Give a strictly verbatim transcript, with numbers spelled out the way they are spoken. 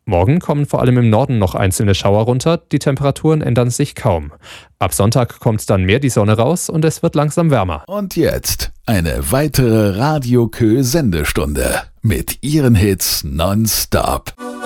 Morgen kommen vor allem im Norden noch einzelne Schauer runter, die Temperaturen ändern sich kaum. Ab Sonntag kommt dann mehr die Sonne raus und es wird langsam wärmer. Und jetzt eine weitere Radio Kö Sendestunde mit ihren Hits nonstop.